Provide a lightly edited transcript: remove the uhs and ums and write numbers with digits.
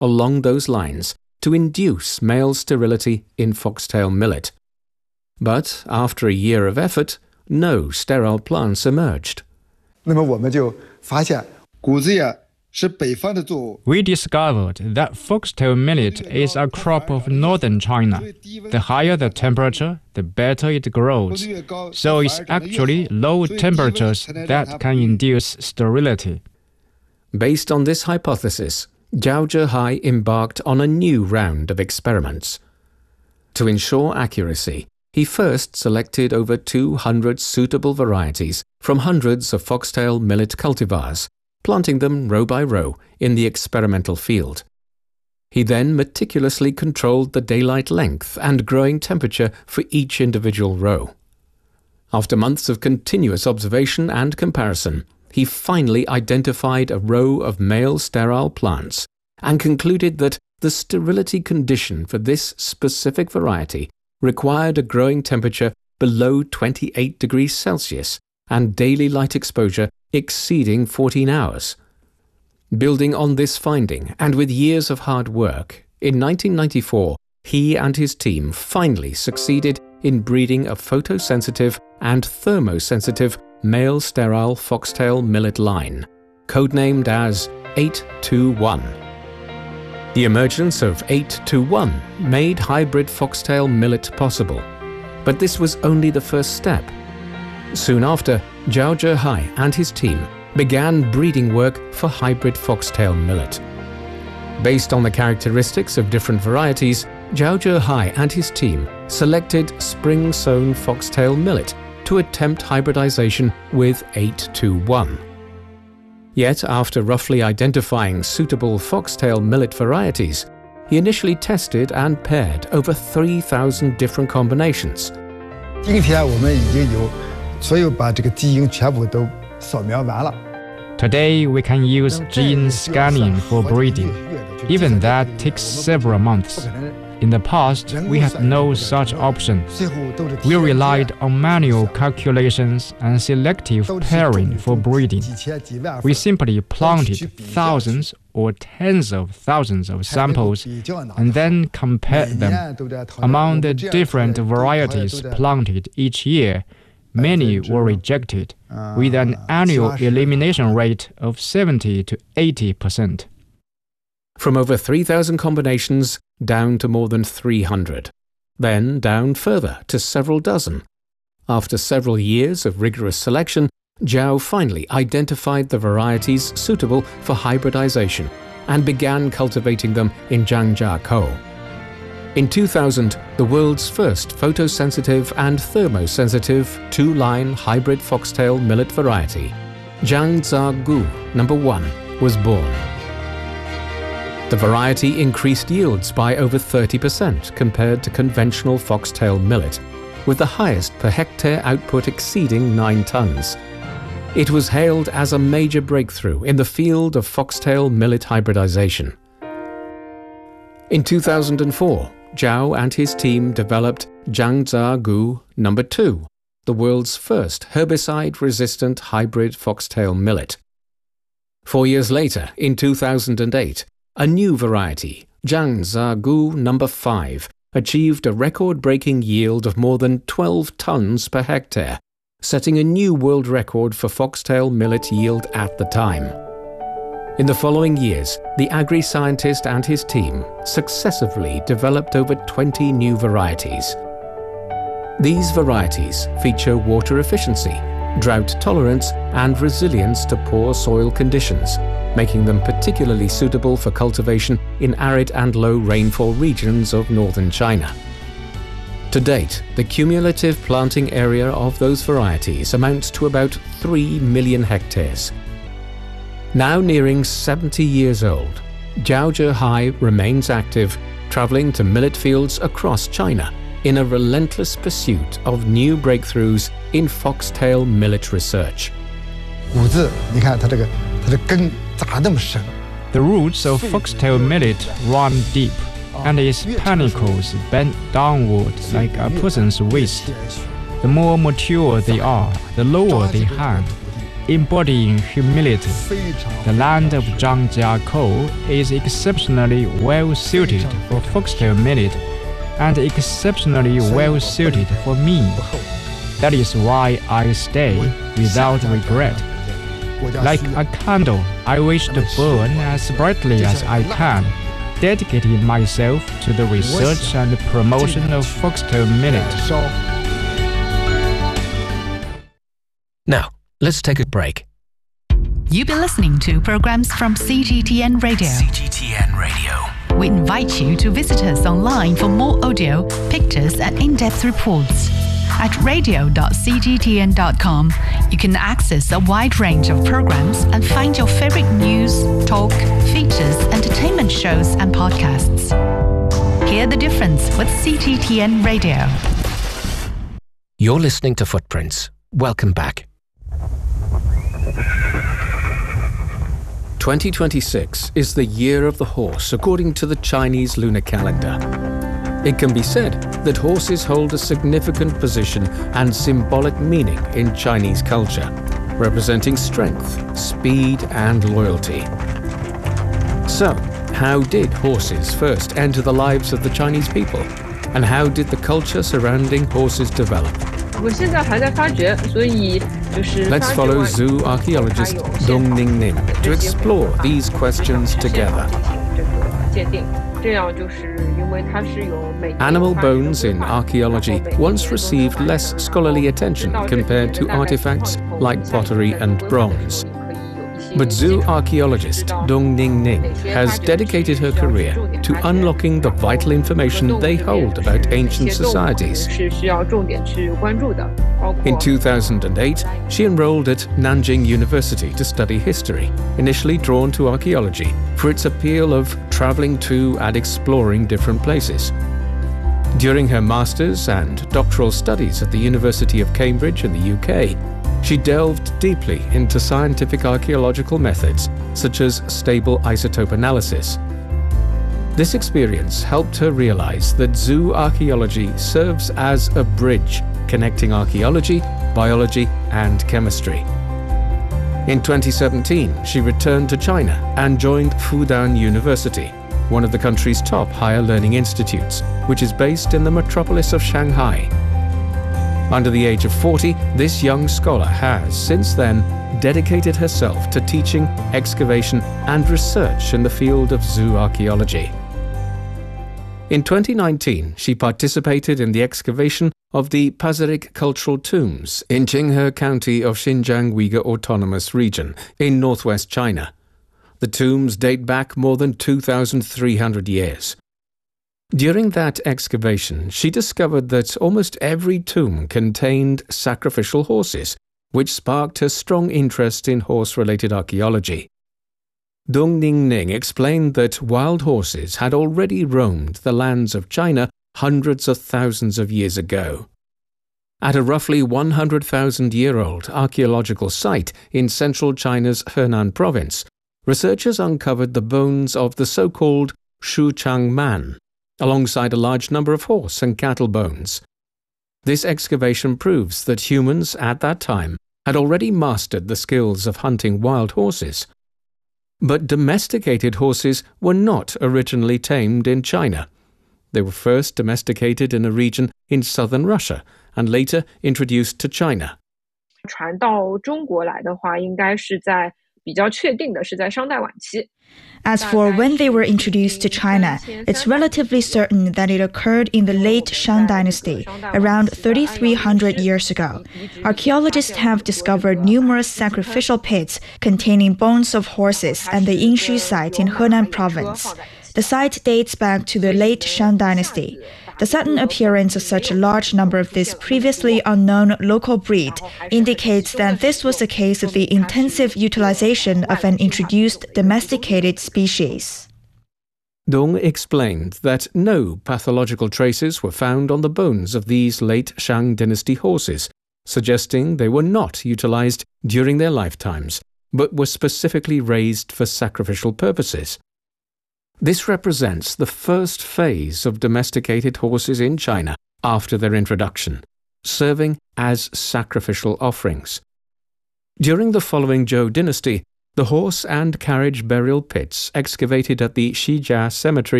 along those lines to induce male sterility in foxtail millet. But after a year of effort, no sterile plants emerged. 那么我们就发现，谷子叶是北方的作物。 We discovered that foxtail millet is a crop of northern China. The higher the temperature, the better it grows. So it's actually low temperatures that can induce sterility. Based on this hypothesis, Zhao Zhihai embarked on a new round of experiments. To ensure accuracy, he first selected over 200 suitable varieties from hundreds of foxtail millet cultivars, planting them row by row in the experimental field. He then meticulously controlled the daylight length and growing temperature for each individual row. After months of continuous observation and comparison, he finally identified a row of male sterile plants and concluded that the sterility condition for this specific variety required a growing temperature below 28 degrees Celsius and daily light exposure exceeding 14 hours. Building on this finding and with years of hard work, in 1994 he and his team finally succeeded in breeding a photosensitive and thermosensitive male sterile foxtail millet line, codenamed as 821. The emergence of 821 made hybrid foxtail millet possible, but this was only the first step. Soon after, Zhao Zhihai and his team began breeding work for hybrid foxtail millet. Based on the characteristics of different varieties, Zhao Zhihai and his team selected spring-sown foxtail millet to attempt hybridization with 821. Yet, after roughly identifying suitable foxtail millet varieties, he initially tested and paired over 3,000 different combinations. 今天我们已经有所有把这个基因全部都扫描完了。 Today we can use gene scanning for breeding. Even that takes several months. In the past, we had no such option. We relied on manual calculations and selective pairing for breeding. We simply planted thousands or tens of thousands of samples and then compared them. Among the different varieties planted each year, many were rejected, with an annual elimination rate of 70 to 80%. From over 3,000 combinations down to more than 300, then down further to several dozen. After several years of rigorous selection, Zhao finally identified the varieties suitable for hybridization and began cultivating them in Zhangjiakou. In 2000, the world's first photosensitive and thermosensitive two-line hybrid foxtail millet variety, Zhangjiakou No. 1, was born. The variety increased yields by over 30% compared to conventional foxtail millet, with the highest per hectare output exceeding 9 tons. It was hailed as a major breakthrough in the field of foxtail millet hybridization. In 2004, Zhao and his team developed Zhangjiakou No. 2, the world's first herbicide-resistant hybrid foxtail millet. 4 years later, in 2008, a new variety, Zhangjiakou No. 5, achieved a record-breaking yield of more than 12 tons per hectare, setting a new world record for foxtail millet yield at the time. In the following years, the agri-scientist and his team successively developed over 20 new varieties. These varieties feature water efficiency, drought tolerance, and resilience to poor soil conditions, making them particularly suitable for cultivation in arid and low rainfall regions of northern China. To date, the cumulative planting area of those varieties amounts to about 3 million hectares. Now nearing 70 years old, Zhao Zhihai remains active, traveling to millet fields across China in a relentless pursuit of new breakthroughs in foxtail millet research. 谷子，你看它这个根扎那么深。 The roots of foxtail millet run deep, and its panicles bend downward like a person's waist. The more mature they are, the lower they hang. embodying humility. The land of Zhangjiakou is exceptionally well suited for foxtail millet and exceptionally well suited for me. That is why I stay without regret. Like a candle, I wish to burn as brightly as I can, dedicating myself to the research and promotion of foxtail millet. Now, let's take a break. You've been listening to programs from CGTN Radio. CGTN Radio. We invite you to visit us online for more audio, pictures, and in-depth reports. At radio.cgtn.com, you can access a wide range of programs and find your favorite news, talk, features, entertainment shows, and podcasts. Hear the difference with CGTN Radio. You're listening to Footprints. Welcome back. 2026 is the year of the horse according to the Chinese lunar calendar. It can be said that horses hold a significant position and symbolic meaning in Chinese culture, representing strength, speed, and loyalty. So, how did horses first enter the lives of the Chinese people? And how did the culture surrounding horses develop? Let's follow zoo archaeologist Dong Ningning to explore these questions together. Animal bones in archaeology once received less scholarly attention compared to artifacts like pottery and bronze. But zoo archaeologist Dong Ningning has dedicated her career to unlocking the vital information they hold about ancient societies. In 2008, she enrolled at Nanjing University to study history, initially drawn to archaeology for its appeal of traveling to and exploring different places. During her master's and doctoral studies at the University of Cambridge in the UK, she delved deeply into scientific archaeological methods such as stable isotope analysis. This experience helped her realize that zoo archaeology serves as a bridge connecting archaeology, biology, and chemistry. In 2017, she returned to China and joined Fudan University, one of the country's top higher learning institutes, which is based in the metropolis of Shanghai. Under the age of 40, this young scholar has, since then, dedicated herself to teaching, excavation, and research in the field of zoo archaeology. In 2019, she participated in the excavation of the Pazyryk cultural tombs in Qinghe County of Xinjiang Uyghur Autonomous Region in northwest China. The tombs date back more than 2,300 years. During that excavation, she discovered that almost every tomb contained sacrificial horses, which sparked her strong interest in horse-related archaeology. Dong Ningning explained that wild horses had already roamed the lands of China hundreds of thousands of years ago. At a roughly 100,000-year-old archaeological site in central China's Henan province, researchers uncovered the bones of the so-called Shuchang man, alongside a large number of horse and cattle bones. This excavation proves that humans at that time had already mastered the skills of hunting wild horses. But domesticated horses were not originally tamed in China. They were first domesticated in a region in southern Russia and later introduced to China. 传到中国来的话，应该是在比较确定的是在商代晚期。 As for when they were introduced to China, it's relatively certain that it occurred in the late Shang Dynasty, around 3,300 years ago. Archaeologists have discovered numerous sacrificial pits containing bones of horses at the Yinshu site in Henan province. The site dates back to the late Shang Dynasty. The sudden appearance of such a large number of this previously unknown local breed indicates that this was a case of the intensive utilization of an introduced domesticated species. Dong explained that no pathological traces were found on the bones of these late Shang dynasty horses, suggesting they were not utilized during their lifetimes, but were specifically raised for sacrificial purposes. This represents the first phase of domesticated horses in China after their introduction, serving as sacrificial offerings. During the following Zhou dynasty, the horse and carriage burial pits excavated at the Xijia Cemetery